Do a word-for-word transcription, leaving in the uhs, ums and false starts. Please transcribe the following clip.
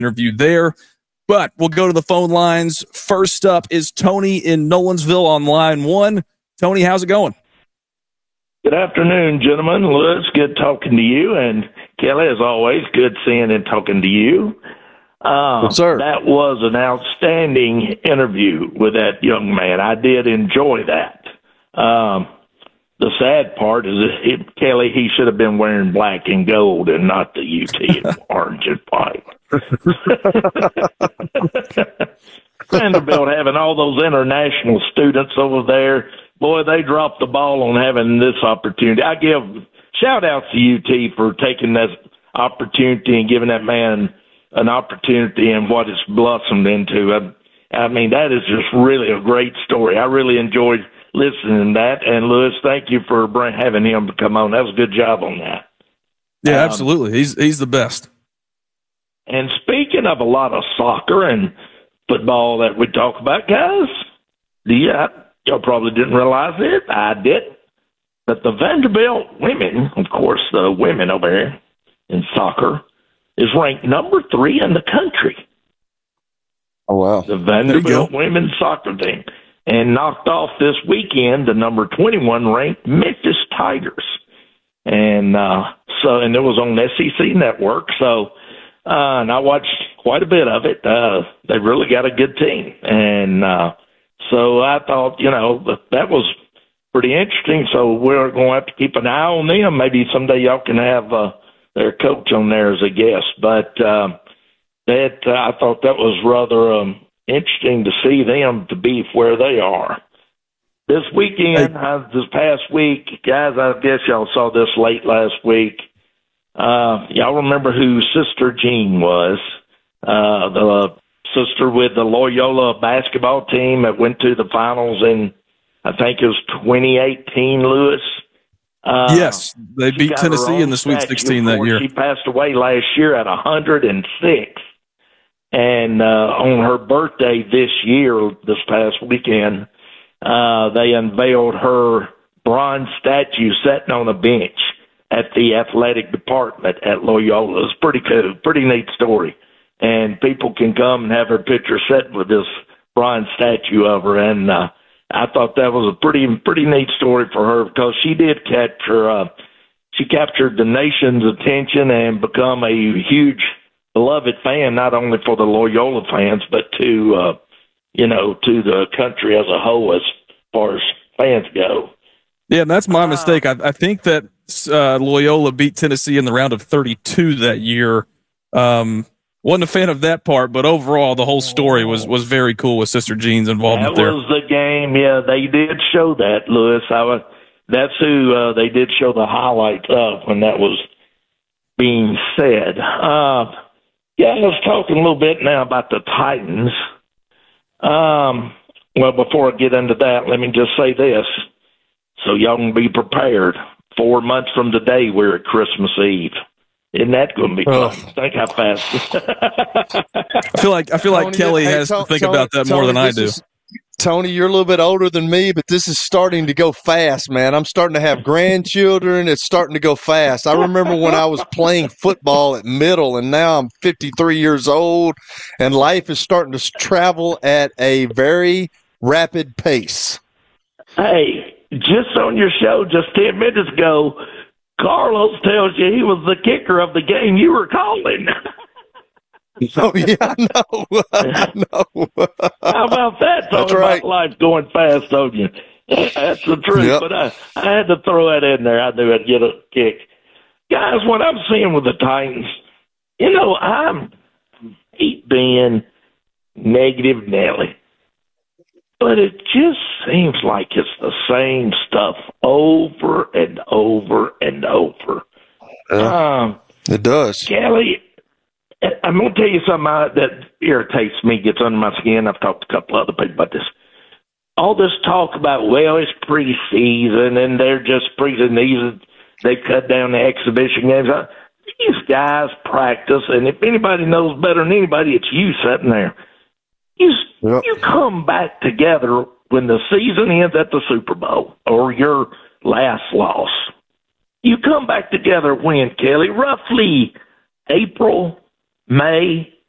interview there. But we'll go to the phone lines. First up is Tony in Nolensville on line one. Tony, how's it going? Good afternoon, gentlemen. Lewis, good talking to you. And Kelly, as always, good seeing and talking to you. Uh, yes, sir. That was an outstanding interview with that young man. I did enjoy that. Um, the sad part is that he, Kelly, he should have been wearing black and gold and not the U T in orange and white. Vanderbilt having all those international students over there, boy, they dropped the ball on having this opportunity. I give shout outs to U T for taking this opportunity and giving that man an opportunity and what it's blossomed into. I, I mean, that is just really a great story. I really enjoyed listening to that. And Lewis, thank you for having him to come on. That was a good job on that. Yeah, um, absolutely. He's he's the best. And speaking of a lot of soccer and football that we talk about, guys, yeah, y'all probably didn't realize it. I did. But the Vanderbilt women, of course, the women over here in soccer, is ranked number three in the country. Oh, wow. The Vanderbilt women's soccer team. And knocked off this weekend the number twenty-one ranked Memphis Tigers. And uh, so, and it was on S E C Network. So, uh, and I watched quite a bit of it. Uh, they really got a good team. And uh, so I thought, you know, that was pretty interesting. So we're going to have to keep an eye on them. Maybe someday y'all can have uh, their coach on there as a guest. But uh, that uh, I thought that was rather um, interesting to see them to be where they are. This weekend, uh, this past week, guys, I guess y'all saw this late last week. Uh, y'all remember who Sister Jean was? Uh, the sister with the Loyola basketball team that went to the finals in, I think it was twenty eighteen, Lewis. Uh, yes, they beat Tennessee in the Sweet sixteen that year. She passed away last year at one hundred six. And uh, on her birthday this year, this past weekend, uh, they unveiled her bronze statue sitting on a bench at the athletic department at Loyola. It's pretty cool, pretty neat story. And people can come and have her picture set with this bronze statue of her. And uh, I thought that was a pretty, pretty neat story for her because she did capture, uh, she captured the nation's attention and become a huge beloved fan, not only for the Loyola fans, but to, uh, you know, to the country as a whole as far as fans go. Yeah, and that's my uh, mistake. I, I think that uh, Loyola beat Tennessee in the round of thirty-two that year. Um, wasn't a fan of that part, but overall, the whole story was was very cool with Sister Jean's involvement that there. That was the game. Yeah, they did show that, Lewis. I was, that's who uh, they did show the highlights of when that was being said. Uh, yeah, let's talk a little bit now about the Titans. Um, well, before I get into that, let me just say this. So y'all can be prepared. Four months from today, we're at Christmas Eve. Isn't that going to be fun? Oh. Think how fast. I feel like I feel Tony, like Kelly hey, has Tony, to think Tony, about that Tony, more than I do. Is, Tony, you're a little bit older than me, but this is starting to go fast, man. I'm starting to have grandchildren. It's starting to go fast. I remember when I was playing football at middle, and now I'm fifty-three years old, and life is starting to travel at a very rapid pace. Hey, just on your show just ten minutes ago, Carlos tells you he was the kicker of the game you were calling. Oh, yeah, I know. I know. How about that? Talking That's right. about life going fast on you. That's the truth. Yep. But I, I had to throw that in there. I knew I'd get a kick. Guys, what I'm seeing with the Titans, you know, I'm hate being negative Nelly. But it just seems like it's the same stuff over and over and over. Yeah, um, it does. Kelly, I'm going to tell you something that irritates me, gets under my skin. I've talked to a couple other people about this. All this talk about, well, it's preseason, and they're just preseason. They cut down the exhibition games. These guys practice, and if anybody knows better than anybody, it's you sitting there. You, yep. you come back together when the season ends at the Super Bowl or your last loss. You come back together when, Kelly? Roughly April, May,